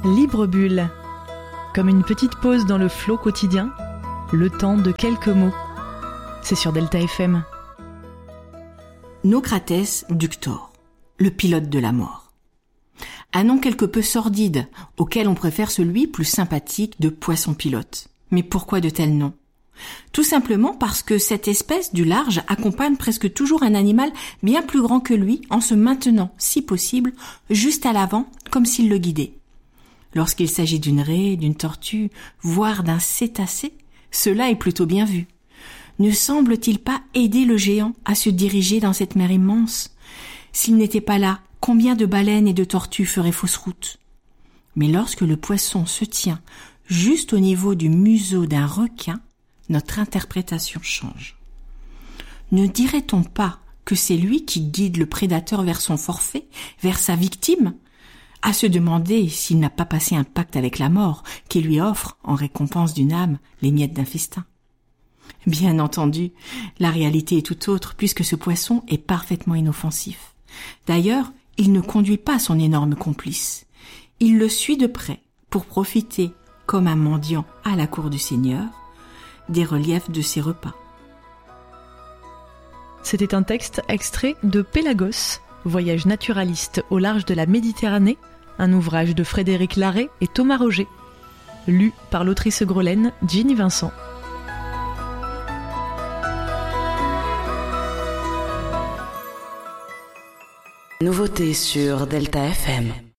Libre bulle. Comme une petite pause dans le flot quotidien, le temps de quelques mots. C'est sur Delta FM. Naucrates ductor, le pilote de la mort. Un nom quelque peu sordide, auquel on préfère celui plus sympathique de poisson pilote. Mais pourquoi de tels noms ? Tout simplement parce que cette espèce du large accompagne presque toujours un animal bien plus grand que lui en se maintenant, si possible, juste à l'avant, comme s'il le guidait. Lorsqu'il s'agit d'une raie, d'une tortue, voire d'un cétacé, cela est plutôt bien vu. Ne semble-t-il pas aider le géant à se diriger dans cette mer immense ? S'il n'était pas là, combien de baleines et de tortues feraient fausse route ? Mais lorsque le poisson se tient juste au niveau du museau d'un requin, notre interprétation change. Ne dirait-on pas que c'est lui qui guide le prédateur vers son forfait, vers sa victime ? À se demander s'il n'a pas passé un pacte avec la mort qui lui offre, en récompense d'une âme, les miettes d'un festin. Bien entendu, la réalité est tout autre puisque ce poisson est parfaitement inoffensif. D'ailleurs, il ne conduit pas son énorme complice. Il le suit de près pour profiter, comme un mendiant à la cour du Seigneur, des reliefs de ses repas. C'était un texte extrait de Pélagos, voyage naturaliste au large de la Méditerranée, un ouvrage de Frédéric Larrey et Thomas Roger, lu par l'autrice grolaine Ginny Vincent. Nouveauté sur Delta FM.